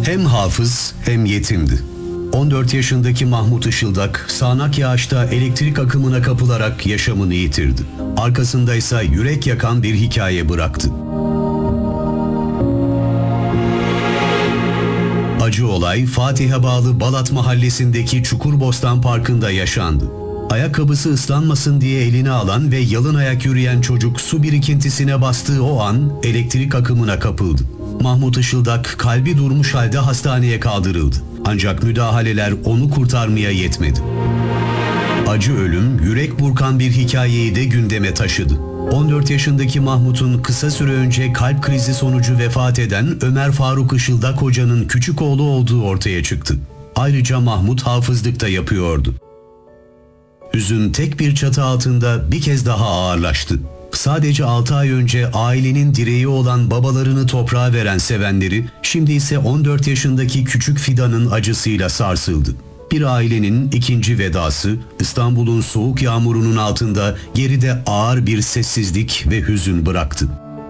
Hem hafız hem yetimdi. 14 yaşındaki Mahmut Işıldak, sağanak yağışta elektrik akımına kapılarak yaşamını yitirdi. Arkasında ise yürek yakan bir hikaye bıraktı. Acı olay, Fatih'e bağlı Balat mahallesindeki Çukurbostan Parkı'nda yaşandı. Ayakkabısı ıslanmasın diye eline alan ve yalın ayak yürüyen çocuk su birikintisine bastığı o an elektrik akımına kapıldı. Mahmut Işıldak kalbi durmuş halde hastaneye kaldırıldı. Ancak müdahaleler onu kurtarmaya yetmedi. Acı ölüm, yürek burkan bir hikayeyi de gündeme taşıdı. 14 yaşındaki Mahmut'un kısa süre önce kalp krizi sonucu vefat eden Ömer Faruk Işıldak Hoca'nın küçük oğlu olduğu ortaya çıktı. Ayrıca Mahmut hafızlıkta yapıyordu. Hüzün tek bir çatı altında bir kez daha ağırlaştı. Sadece 6 ay önce ailenin direği olan babalarını toprağa veren sevenleri, şimdi ise 14 yaşındaki küçük Fidan'ın acısıyla sarsıldı. Bir ailenin ikinci vedası, İstanbul'un soğuk yağmurunun altında geride ağır bir sessizlik ve hüzün bıraktı.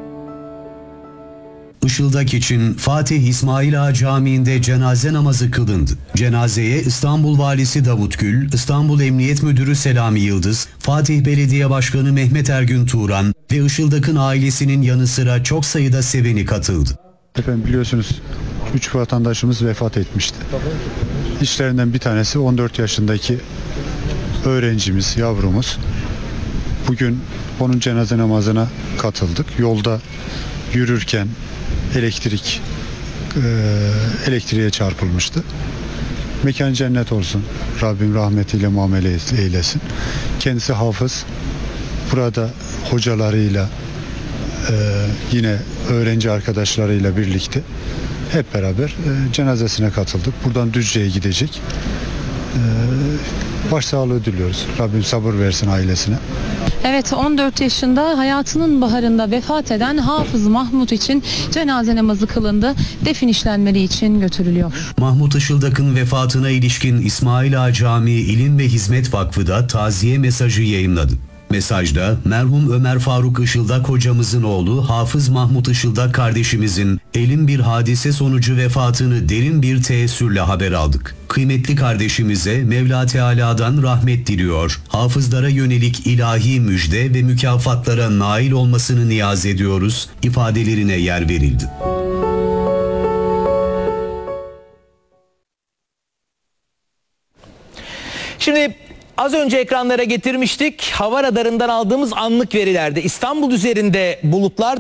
Işıldak için Fatih İsmail Ağa Camii'nde cenaze namazı kılındı. Cenazeye İstanbul Valisi Davut Gül, İstanbul Emniyet Müdürü Selami Yıldız, Fatih Belediye Başkanı Mehmet Ergün Turan ve Işıldak'ın ailesinin yanı sıra çok sayıda seveni katıldı. Efendim biliyorsunuz 3 vatandaşımız vefat etmişti. İşlerinden bir tanesi 14 yaşındaki öğrencimiz, yavrumuz. Bugün onun cenaze namazına katıldık. Yolda yürürken elektriğe çarpılmıştı. Mekan cennet olsun. Rabbim rahmetiyle muamele eylesin. Kendisi hafız. Burada hocalarıyla yine öğrenci arkadaşlarıyla birlikte hep beraber cenazesine katıldık. Buradan Düzce'ye gidecek. Başsağlığı diliyoruz. Rabbim sabır versin ailesine. Evet, 14 yaşında hayatının baharında vefat eden Hafız Mahmut için cenaze namazı kılındı. Defin işlemleri için götürülüyor. Mahmut Işıldak'ın vefatına ilişkin İsmail Ağa Camii İlim ve Hizmet Vakfı da taziye mesajı yayınladı. Mesajda merhum Ömer Faruk Işıldak hocamızın oğlu Hafız Mahmut Işıldak kardeşimizin elin bir hadise sonucu vefatını derin bir teessürle haber aldık. Kıymetli kardeşimize Mevla Teala'dan rahmet diliyor, hafızlara yönelik ilahi müjde ve mükafatlara nail olmasını niyaz ediyoruz ifadelerine yer verildi. Şimdi az önce ekranlara getirmiştik. Hava radarından aldığımız anlık verilerde İstanbul üzerinde bulutlar